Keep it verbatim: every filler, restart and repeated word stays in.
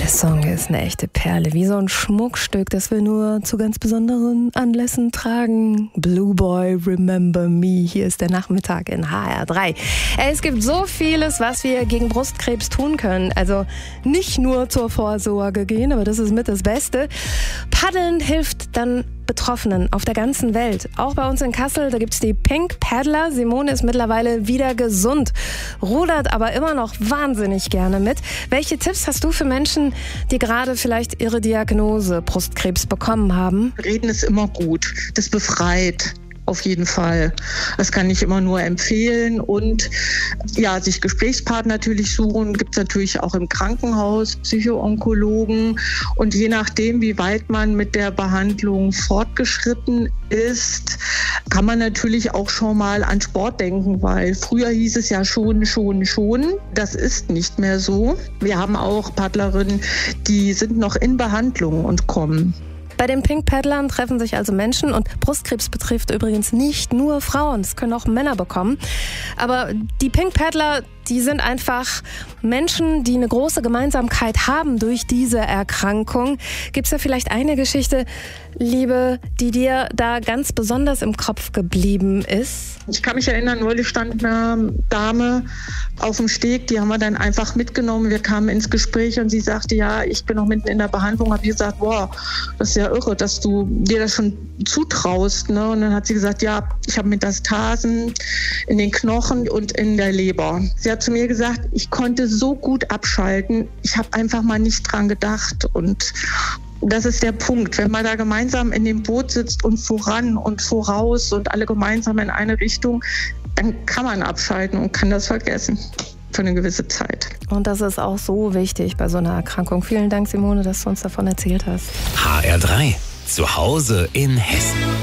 Song ist eine echte Perle, wie so ein Schmuckstück, das wir nur zu ganz besonderen Anlässen tragen. Blue Boy, Remember Me. Hier ist der Nachmittag in H R drei. Es gibt so vieles, was wir gegen Brustkrebs tun können. Also nicht nur zur Vorsorge gehen, aber das ist mit das Beste. Paddeln hilft dann Betroffenen auf der ganzen Welt. Auch bei uns in Kassel, da gibt es die Pink Paddler. Simone ist mittlerweile wieder gesund, rudert aber immer noch wahnsinnig gerne mit. Welche Tipps hast du für Menschen, die gerade vielleicht ihre Diagnose Brustkrebs bekommen haben? Reden ist immer gut. Das befreit. Auf jeden Fall. Das kann ich immer nur empfehlen. Und ja, sich Gesprächspartner natürlich suchen. Gibt es natürlich auch im Krankenhaus Psychoonkologen. Und je nachdem, wie weit man mit der Behandlung fortgeschritten ist, kann man natürlich auch schon mal an Sport denken, weil früher hieß es ja schon, schon, schon. Das ist nicht mehr so. Wir haben auch Paddlerinnen, die sind noch in Behandlung und kommen. Bei den Pink Paddlern treffen sich also Menschen und Brustkrebs betrifft übrigens nicht nur Frauen, es können auch Männer bekommen. Aber die Pink Paddler, die sind einfach Menschen, die eine große Gemeinsamkeit haben durch diese Erkrankung. Gibt es da vielleicht eine Geschichte, Liebe, die dir da ganz besonders im Kopf geblieben ist? Ich kann mich erinnern, neulich stand eine Dame auf dem Steg, die haben wir dann einfach mitgenommen. Wir kamen ins Gespräch und sie sagte, ja, ich bin noch mitten in der Behandlung. Habe ich gesagt, wow, das ist ja irre, dass du dir das schon zutraust. Ne? Und dann hat sie gesagt, ja, ich habe Metastasen in den Knochen und in der Leber. Sie hat zu mir gesagt, ich konnte so gut abschalten. Ich habe einfach mal nicht dran gedacht. Und das ist der Punkt. Wenn man da gemeinsam in dem Boot sitzt und voran und voraus und alle gemeinsam in eine Richtung, dann kann man abschalten und kann das vergessen für eine gewisse Zeit. Und das ist auch so wichtig bei so einer Erkrankung. Vielen Dank, Simone, dass du uns davon erzählt hast. H R drei. Zu Hause in Hessen.